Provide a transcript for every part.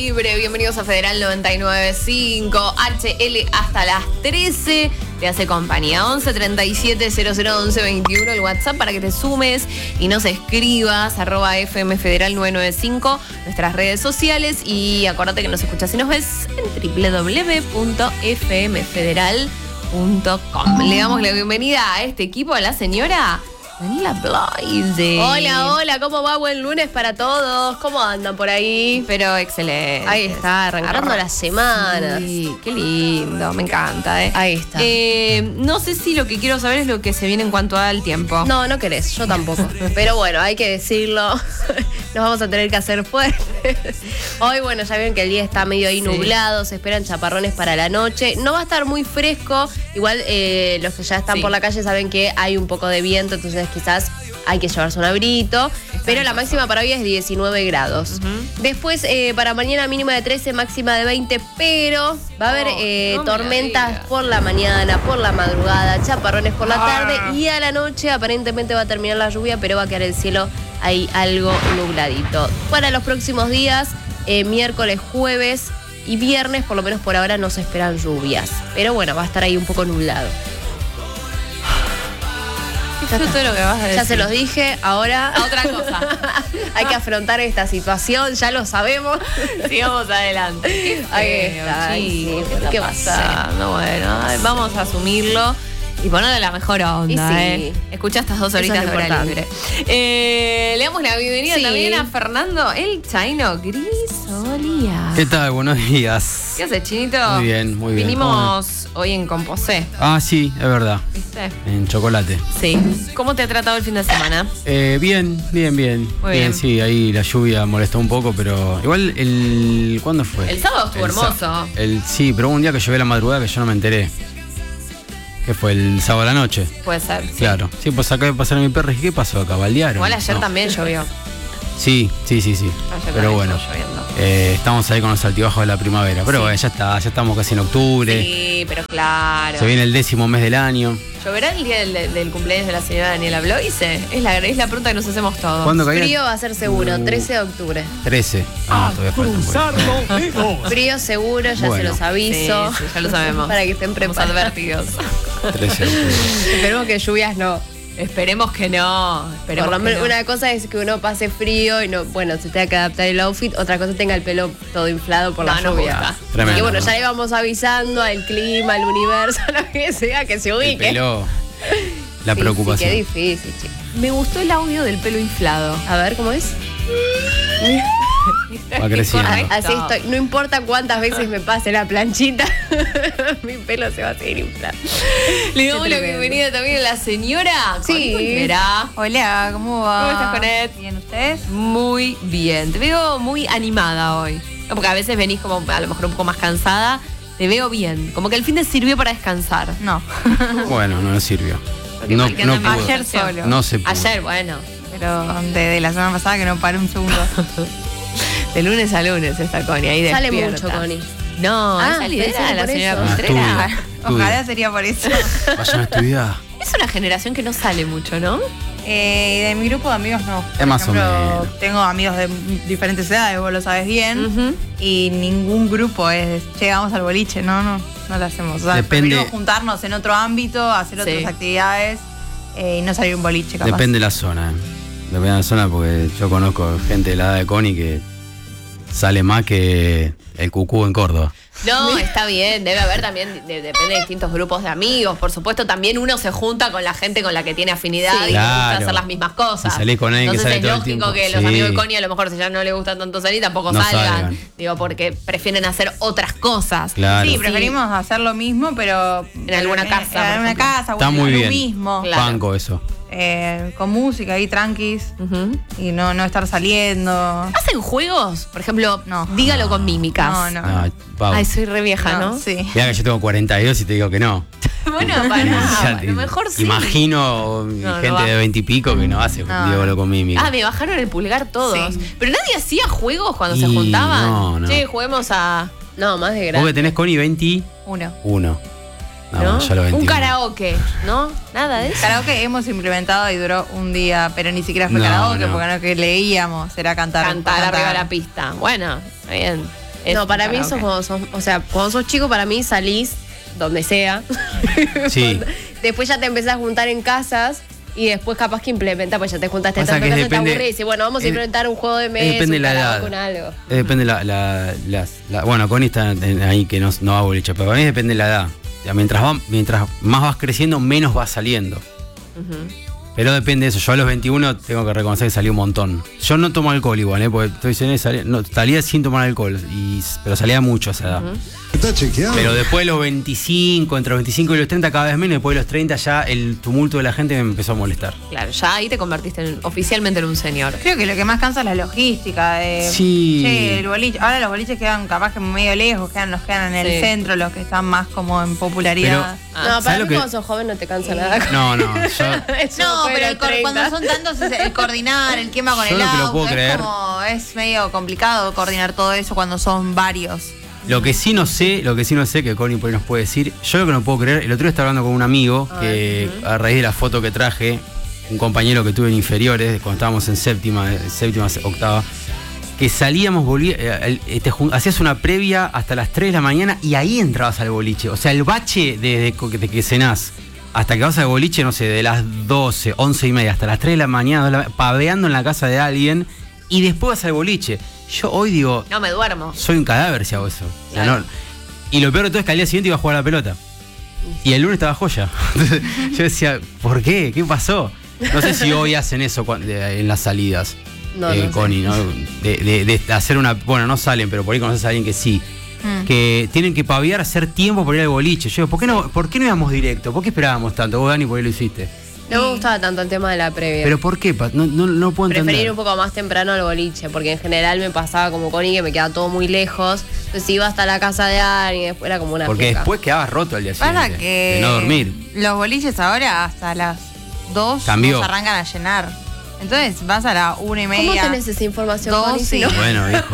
libre. Bienvenidos a Federal 99.5, HL hasta las 13. Te hace compañía. 11 37 00 11 21, el WhatsApp para que te sumes y nos escribas. @FM Federal 995, nuestras redes sociales. Y acuérdate que nos escuchas y nos ves en www.fmfederal.com. Le damos la bienvenida a este equipo, a la señora Daniela Blaise. Hola, ¿cómo va? Buen lunes para todos. ¿Cómo andan por ahí? Pero excelente. Ahí está, arrancando la semana. Sí, qué lindo, me encanta. Ahí está. No sé si lo que quiero saber es lo que se viene en cuanto al tiempo. No querés, yo tampoco. Pero bueno, hay que decirlo. Nos vamos a tener que hacer fuertes. Hoy, bueno, ya ven que el día está medio ahí nublado, se esperan chaparrones para la noche. No va a estar muy fresco. Igual los que ya están por la calle saben que hay un poco de viento, entonces quizás hay que llevarse un abriguito. Pero la máxima para hoy es 19 grados. Después, para mañana mínima de 13, máxima de 20, pero va a haber tormentas por la mañana, por la madrugada, chaparrones por la tarde y a la noche aparentemente va a terminar la lluvia, pero va a quedar el cielo ahí algo nubladito. Para los próximos días, miércoles, jueves y viernes, por lo menos por ahora, no se esperan lluvias. Pero bueno, va a estar ahí un poco nublado. Disfruto lo que vas a decir. Ya se los dije, ahora a otra cosa. Hay que afrontar esta situación, ya lo sabemos. Sigamos adelante. Ahí está. Sí, ¿qué pasa? No, bueno, vamos a asumirlo y ponerle la mejor onda. Sí. Escucha estas 2 horitas de hora libre. Le damos la bienvenida también a Fernando El Chaino Grisolía. ¿Qué tal? Buenos días. ¿Qué haces, Chinito? Muy bien, muy bien. Vinimos hoy en Composé. Ah, sí, es verdad. ¿Viste? En chocolate. Sí. ¿Cómo te ha tratado el fin de semana? Bien. Muy bien. Sí, ahí la lluvia molestó un poco, pero igual ¿cuándo fue? El sábado estuvo hermoso. Sí, pero hubo un día que llovió a la madrugada que yo no me enteré. Que fue el sábado a la noche. Puede ser, sí. Claro. Sí, pues acá de pasar a mi perro y dije, ¿qué pasó acá? ¿Baldearon? Igual ayer No. también llovió. Sí. Ayer Pero bueno, estuvo lloviendo. estamos ahí con los altibajos de la primavera. Pero bueno, ya estamos casi en octubre. Sí, pero claro. Se viene el 10º mes del año. ¿Lloverá el día del cumpleaños de la señora Daniela Bloise? Es la pregunta que nos hacemos todos. ¿Cuándo cae? Frío va a ser seguro, 13 de octubre. 13. Todavía falta un poco. Frío seguro, ya Bueno. se los aviso. Sí, ya lo sabemos. Para que estén Estamos preparados. advertidos. 13 de octubre. Esperemos que lluvias no. Esperemos que no. Por lo menos una cosa es que uno pase frío y no, bueno, se tenga que adaptar el outfit. Otra cosa tenga el pelo todo inflado por la No lluvia. gusta. Tremendo, Y bueno, ¿no? ya le vamos avisando al clima, al universo, a lo que sea, que se El ubique. pelo, la Sí, preocupación. Sí, qué difícil, chicos. Me gustó el audio del pelo inflado. A ver, ¿cómo es? Va creciendo. Así estoy. No importa cuántas veces me pase la planchita, mi pelo se va a seguir inflando. Le damos Qué la tremendo. bienvenida también a la señora. Sí. Connie Olvera. Hola, ¿cómo va? ¿Cómo estás, Conet? Bien, ¿ustedes? Muy bien. Te veo muy animada hoy. No, porque a veces venís como a lo mejor un poco más cansada. Te veo bien. Como que el fin de sirvió para descansar. No. Bueno, no le sirvió. Porque No, mal que no anda mi pudo. Ayer conversación. solo. No se pudo. Ayer, bueno. Pero desde la semana pasada que no paré un segundo. De lunes a lunes está Connie ahí Sale despierta. mucho, Connie. No, Ah, es salidera pensé que la por señora eso. Contreras. Estudia. Ojalá sería por eso. Vayan a estudiar. Es una generación que no sale mucho, ¿no? De mi grupo de amigos no. Por más o ejemplo, menos. tengo amigos de diferentes edades, vos lo sabes bien. Y ningún grupo es, llegamos al boliche, no lo hacemos. O sea, Depende. preferimos juntarnos en otro ámbito, hacer Sí. otras actividades y no salir un boliche, capaz. Depende de la zona. Depende de la zona porque yo conozco gente de la edad de Connie que sale más que el cucú en Córdoba. No, está bien, debe haber también, depende de distintos grupos de amigos. Por supuesto, también uno se junta con la gente con la que tiene afinidad Sí. y le gusta Claro. hacer las mismas cosas. Si salís con alguien que Entonces sale es todo el lógico tiempo. que los Sí. amigos de Connie a lo mejor si ya no le gustan tanto salir, tampoco No salgan. salgan. Digo, porque prefieren hacer otras cosas. Claro. Sí, preferimos hacer lo mismo, pero En alguna casa, En por una ejemplo. casa, Está bueno, muy lo bien. mismo. Claro. Banco eso. Con música ahí tranquis Ujú. y no estar saliendo. ¿Hacen juegos? Por ejemplo, No. dígalo con mímicas. No. No, Pau. Ay, soy re vieja, ¿no? Sí. Mirá que yo tengo 42 y te digo que no. Bueno, Ya pará, a te- lo mejor sí. Imagino No gente va. de 20 y pico que no hace No. digo con mímica. Ah, me bajaron el pulgar todos. Sí. Pero nadie hacía juegos cuando se Y juntaban. no. Che, juguemos a. No, más de Vos que grande. tenés Connie 21. Uno. No, ¿no? bueno, ya lo 21. Un karaoke, ¿no? Nada de eso. Karaoke hemos implementado y duró un día, pero ni siquiera fue No, karaoke, no. porque no que leíamos, era cantar. Cantar arriba de la pista. Bueno, está bien. No, para mí karaoke. cuando sos chico, para mí salís donde sea. Sí. Después ya te empezás a juntar en casas y después capaz que implementa, pues ya te juntaste Pasa tanto que en casa, te depende- aburrís y bueno, vamos a implementar un juego de mesa, depende de un la karaoke, edad. con algo. Depende bueno, Connie está ahí que no va a boliche, pero para mí depende de la edad. Ya, mientras más vas creciendo, menos vas saliendo. Pero depende de eso. Yo a los 21 tengo que reconocer que salí un montón. Yo no tomo alcohol igual, porque estoy diciendo salía sin tomar alcohol, pero salía mucho a esa edad. Está chequeado. Pero después de los 25, entre los 25 y los 30 cada vez menos, después de los 30 ya el tumulto de la gente me empezó a molestar. Claro, ya ahí te convertiste oficialmente en un señor. Creo que lo que más cansa es la logística de. Sí. Che, el boliche. Ahora los boliches quedan capaz que medio lejos, nos quedan en el Sí. centro, los que están más como en popularidad. No, ¿sabes para lo mí que- cuando sos joven no te cansa nada. No, yo Eso No, fue pero los 30. cuando son tantos, el coordinar, el quema con Yo el lo que lo auto, puedo creer. es medio complicado coordinar todo eso cuando son varios. Lo que sí no sé, que Connie por ahí nos puede decir, yo lo que no puedo creer, el otro día estaba hablando con un amigo que a raíz de la foto que traje, un compañero que tuve en inferiores, cuando estábamos en séptima, octava, que salíamos, hacías una previa hasta las 3 de la mañana y ahí entrabas al boliche. O sea, el bache de que cenás hasta que vas al boliche, no sé, de las 12, 11 y media hasta las 3 de la mañana, paveando en la casa de alguien y después vas al boliche. Yo hoy digo, No me duermo. soy un cadáver si hago eso. O sea, Claro. no- y lo peor de todo es que al día siguiente iba a jugar a la pelota. Y el lunes estaba joya. Entonces, yo decía, ¿por qué? ¿Qué pasó? No sé si hoy hacen eso en las salidas. No, no sé. Connie, ¿no? De hacer una. Bueno, no salen, pero por ahí conoces a alguien que sí. Que tienen que paviar, hacer tiempo por ir al boliche. Yo digo, ¿por qué no íbamos directo? ¿Por qué esperábamos tanto? Vos, Dani, por ahí lo hiciste. No me gustaba tanto el tema de la previa. ¿Pero por qué? No puedo entender. Preferir un poco más temprano al boliche, porque en general me pasaba como Connie que me quedaba todo muy lejos. Entonces iba hasta la casa de alguien, después era como una Porque fiesta. después quedabas roto al día siguiente. Pasa que De no dormir. los boliches ahora hasta las 2 Cambió. nos arrancan a llenar. Entonces vas a la 1:30. ¿Cómo tenés esa información, Dos, Connie? Si sí. no- Bueno, hijo.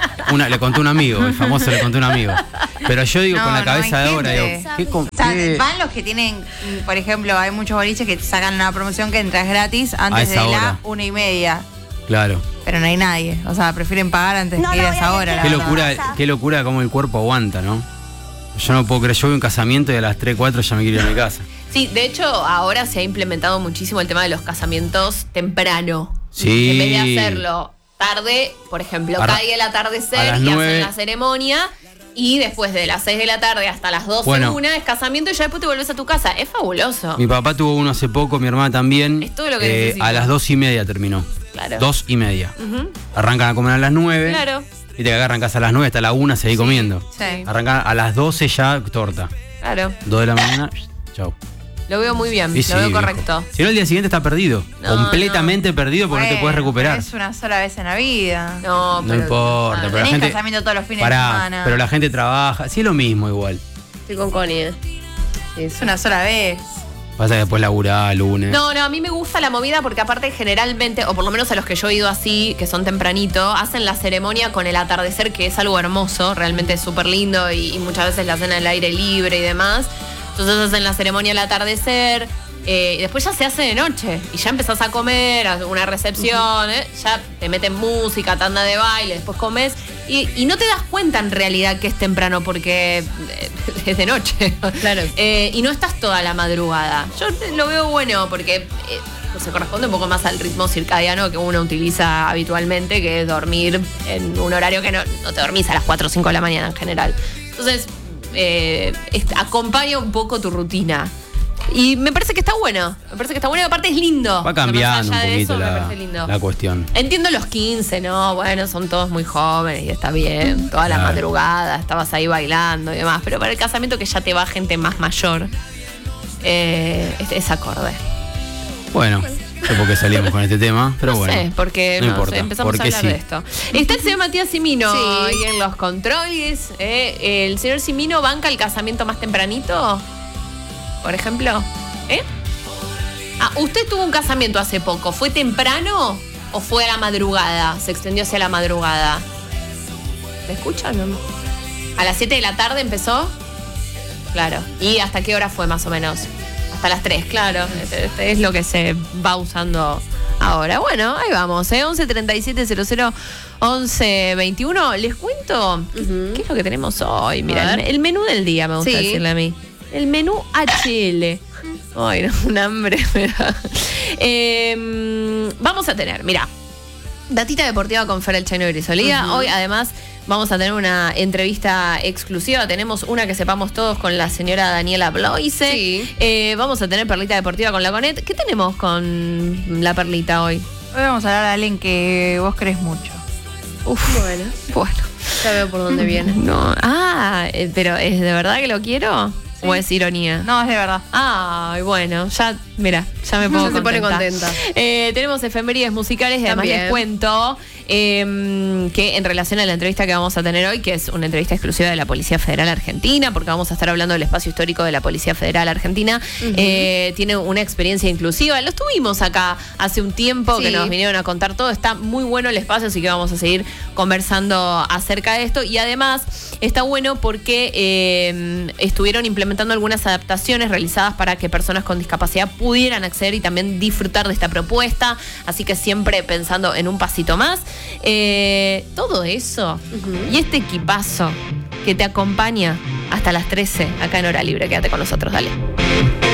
Le conté un amigo, el famoso le conté un amigo. Pero yo digo No, con la no, cabeza hay de ahora, gente. digo, ¿qué O sea, van los que tienen, por ejemplo, hay muchos boliches que sacan una promoción que entras gratis antes de esa la hora. 1:30. Claro. Pero no hay nadie. O sea, prefieren pagar antes de ir a esa hora. la Qué verdad. locura cómo el cuerpo aguanta, ¿no? Yo no puedo creer, yo voy a un casamiento y a las 3, 4 ya me quiero ir a mi casa. Sí, de hecho, ahora se ha implementado muchísimo el tema de los casamientos temprano. Sí. En vez de hacerlo tarde, por ejemplo, Arra- cae el a atardecer las y 9. hacen la ceremonia. Y después de las 6 de la tarde hasta las 12, Bueno. 1 es casamiento y ya después te vuelves a tu casa. Es fabuloso. Mi papá tuvo uno hace poco, mi hermana también. Es todo lo que necesito. A las 2:30 terminó. Claro. 2:30. Ujú. Arrancan a comer a las 9. Claro, Y te agarran casa a las 9 hasta la 1 seguí comiendo. Sí. Arrancan a las 12 ya torta. claro. 2 de la mañana, chau. Lo veo muy bien, Y sí, lo veo viejo. correcto. Si no, el día siguiente está perdido. No, Completamente perdido porque no te Bueno, puedes recuperar. Es una sola vez en la vida. No, No importa, pero la Tenés gente. casamiento todos los fines de Pará, semana. pero la gente trabaja. Sí, es lo mismo igual. Estoy con Connie, Sí, Es una sola vez. Pasa que después laburá lunes. No, a mí me gusta la movida porque aparte generalmente, o por lo menos a los que yo he ido así, que son tempranito, hacen la ceremonia con el atardecer, que es algo hermoso, realmente es súper lindo y muchas veces la hacen al aire libre y demás. Entonces hacen la ceremonia al atardecer, y después ya se hace de noche y ya empezás a comer, a una recepción, ya te meten música, tanda de baile, después comes y no te das cuenta en realidad que es temprano porque es de noche. Claro. Y no estás toda la madrugada. Yo lo veo bueno porque se corresponde un poco más al ritmo circadiano que uno utiliza habitualmente, que es dormir en un horario que no te dormís a las 4 o 5 de la mañana en general. Entonces, acompaña un poco tu rutina. Y me parece que está bueno. Me parece que está bueno y aparte es lindo. Va cambiando Más un allá de poquito eso, me parece lindo. la cuestión. Entiendo los 15, ¿no? Bueno, son todos muy jóvenes y está bien. Toda la Claro. madrugada, estabas ahí bailando y demás. Pero para el casamiento que ya te va gente más mayor, es acorde. Bueno, no sé por qué salíamos con este tema, pero no bueno. sé, porque no no importa, sé, empezamos porque a hablar sí. de esto. Está el señor Matías Simino Sí. ahí en los controles. ¿El señor Simino banca el casamiento más tempranito? Por ejemplo. ¿Usted tuvo un casamiento hace poco? ¿Fue temprano o fue a la madrugada? ¿Se extendió hacia la madrugada? ¿Me escuchan o no? ¿A las 7 de la tarde empezó? Claro. ¿Y hasta qué hora fue más o menos? Hasta las 3, claro. Este es lo que se va usando ahora. Bueno, ahí vamos, 11 37 00 11:21. Les cuento qué es lo que tenemos hoy. Mira, el menú del día me gusta decirle a mí. El menú HL. Ay, no, un hambre me da. Vamos a tener, mira, datita deportiva con Fer el Chino Grisolía. Hoy, además, vamos a tener una entrevista exclusiva. Tenemos una que sepamos todos con la señora Daniela Bloise. Sí. Vamos a tener perlita deportiva con la Conet. ¿Qué tenemos con la perlita hoy? Hoy vamos a hablar de alguien que vos querés mucho. Bueno. Ya veo por dónde viene. No. Pero ¿es de verdad que lo quiero? Sí. ¿O es ironía? No, es de verdad. Ay, bueno, ya, mira, ya me pongo se pone contenta. Tenemos efemérides musicales y además les cuento que en relación a la entrevista que vamos a tener hoy, que es una entrevista exclusiva de la Policía Federal Argentina, porque vamos a estar hablando del espacio histórico de la Policía Federal Argentina, tiene una experiencia inclusiva. Lo tuvimos acá hace un tiempo, que nos vinieron a contar todo. Está muy bueno el espacio, así que vamos a seguir conversando acerca de esto. Y además está bueno porque estuvieron implementando algunas adaptaciones realizadas para que personas con discapacidad pudieran acceder y también disfrutar de esta propuesta. Así que siempre pensando en un pasito más. Todo eso y este equipazo que te acompaña hasta las 13 acá en Hora Libre. Quédate con nosotros, dale.